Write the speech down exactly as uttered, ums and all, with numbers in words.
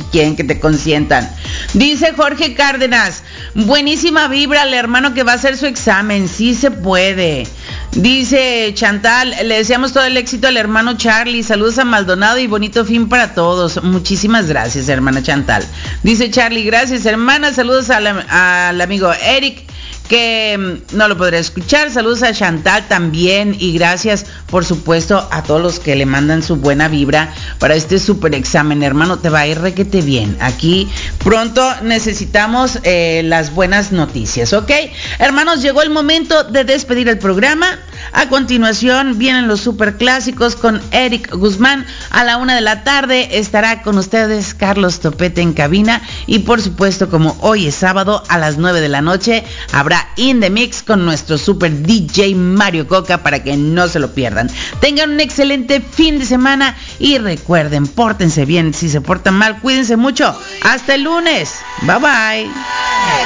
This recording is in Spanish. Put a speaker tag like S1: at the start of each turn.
S1: quieren que te consientan. Dice Jorge Cárdenas, buenísima vibra al hermano que va a hacer su examen, sí se puede. Dice Chantal, le deseamos todo el éxito al hermano Charlie, saludos a Maldonado y bonito fin para todos. Muchísimas gracias, hermana Chantal. Dice Charlie, gracias hermana, saludos al, al amigo Eric, que no lo podré escuchar. Saludos a Chantal también y gracias por supuesto a todos los que le mandan su buena vibra para este super examen, hermano, te va a ir requete bien. Aquí pronto necesitamos eh, las buenas noticias, ¿ok? Hermanos, llegó el momento de despedir el programa. A continuación vienen los super clásicos con Eric Guzmán. A la una de la tarde estará con ustedes Carlos Topete en cabina y por supuesto, como hoy es sábado, a las nueve de la noche habrá In The Mix con nuestro super D J Mario Coca para que no se lo pierdan. Tengan un excelente fin de semana y recuerden, pórtense bien. Si se portan mal, cuídense mucho. Hasta el lunes. Bye bye.